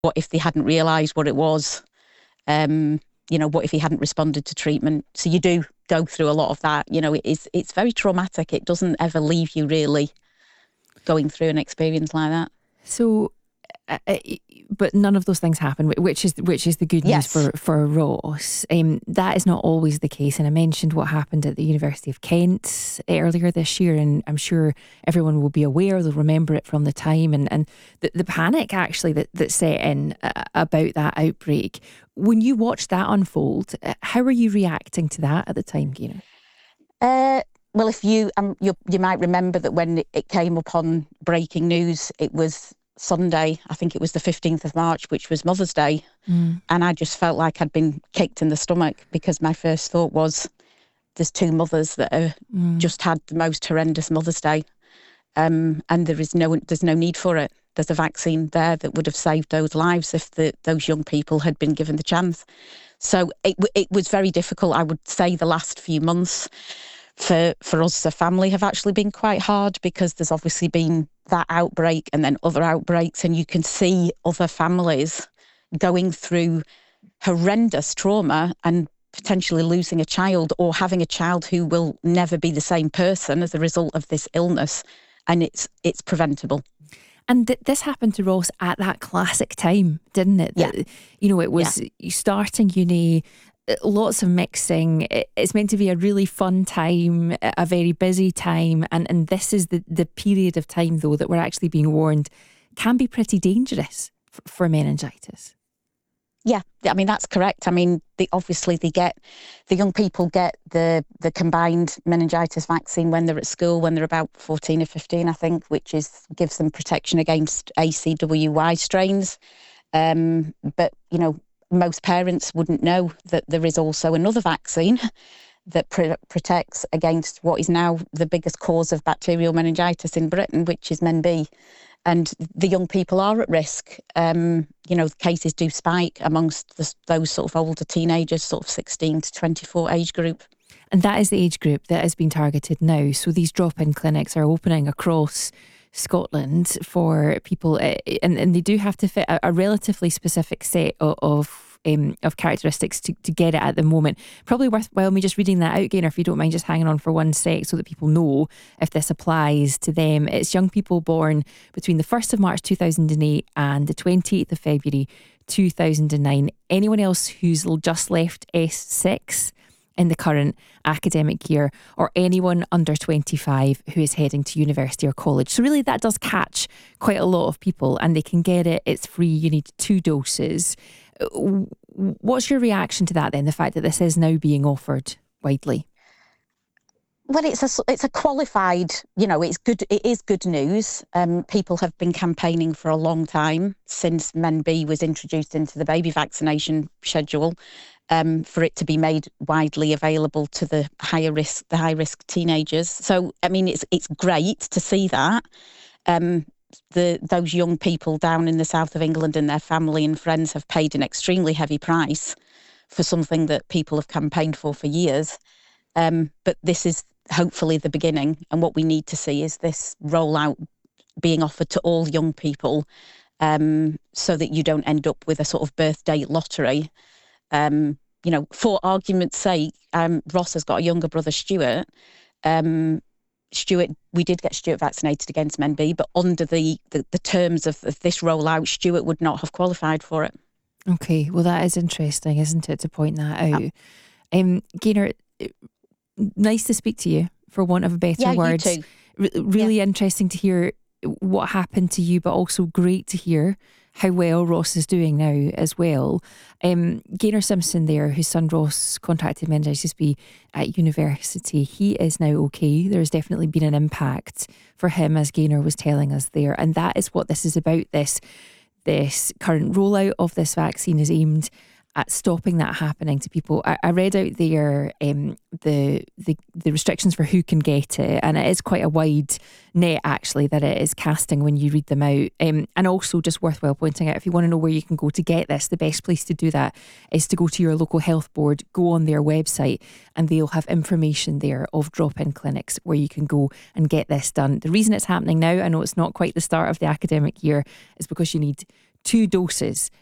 What if they hadn't realised what it was? What if he hadn't responded to treatment? So you do go through a lot of that. It's very traumatic. It doesn't ever leave you really going through an experience like that. So, but none of those things happen, which is the good news for Ross. That is not always the case, and I mentioned what happened at the University of Kent earlier this year, and I'm sure everyone will be aware, they'll remember it from the time, and the panic actually that set in about that outbreak. When you watched that unfold, how were you reacting to that at the time, Gaynor? Well, if you might remember that when it came up on breaking news, it was Sunday, I think it was the 15th of March, which was Mother's Day. And I just felt like I'd been kicked in the stomach, because my first thought was, there's two mothers that have just had the most horrendous Mother's Day. And there's no need for it. There's a vaccine there that would have saved those lives if those young people had been given the chance. So it was very difficult. I would say the last few months for us as a family have actually been quite hard, because there's obviously been that outbreak and then other outbreaks, and you can see other families going through horrendous trauma and potentially losing a child, or having a child who will never be the same person as a result of this illness, and it's preventable. And this happened to Ross at that classic time, didn't it? Yeah. It was starting uni, lots of mixing. It's meant to be a really fun time, a very busy time, and this is the period of time, though, that we're actually being warned can be pretty dangerous for meningitis. Yeah, I mean, that's correct. I mean, the young people get the combined meningitis vaccine when they're at school, when they're about 14 or 15, I think, which gives them protection against ACWY strains. But, most parents wouldn't know that there is also another vaccine that protects against what is now the biggest cause of bacterial meningitis in Britain, which is MenB. And the young people are at risk. Cases do spike amongst those sort of older teenagers, sort of 16 to 24 age group. And that is the age group that has been targeted now. So these drop-in clinics are opening across Scotland for people, and they do have to fit a relatively specific set of characteristics to get it at the moment. Probably worthwhile me just reading that out, Gaynor, if you don't mind just hanging on for one sec, so that people know if this applies to them. It's young people born between the 1st of March 2008 and the 28th of February 2009. Anyone else who's just left S6 in the current academic year, or anyone under 25 who is heading to university or college. So really that does catch quite a lot of people, and they can get it. It's free. You need 2 doses. What's your reaction to that then, the fact that this is now being offered widely? Well, it's a qualified, it's good. It is good news. People have been campaigning for a long time, since MenB was introduced into the baby vaccination schedule, for it to be made widely available to the high risk teenagers. So, I mean, it's great to see that. Those young people down in the south of England and their family and friends have paid an extremely heavy price for something that people have campaigned for years. But this is hopefully the beginning, and what we need to see is this rollout being offered to all young people, so that you don't end up with a sort of birthday lottery. For argument's sake, Ross has got a younger brother, Stuart. We did get Stuart vaccinated against MenB, but under the terms of this rollout, Stuart would not have qualified for it. Okay, well, that is interesting, isn't it, to point that out? Gaynor, nice to speak to you, for want of a better word. You too. Really interesting to hear what happened to you, but also great to hear how well Ross is doing now as well. Gaynor Simpson there, whose son Ross contracted meningitis B at university, he is now okay. There's definitely been an impact for him, as Gaynor was telling us there, and that is what this is about. This current rollout of this vaccine is aimed at stopping that happening to people. I read out there the restrictions for who can get it, and it is quite a wide net actually that it is casting when you read them out. And also just worthwhile pointing out, if you want to know where you can go to get this, the best place to do that is to go to your local health board, go on their website, and they'll have information there of drop-in clinics where you can go and get this done. The reason it's happening now, I know it's not quite the start of the academic year, is because you need 2 doses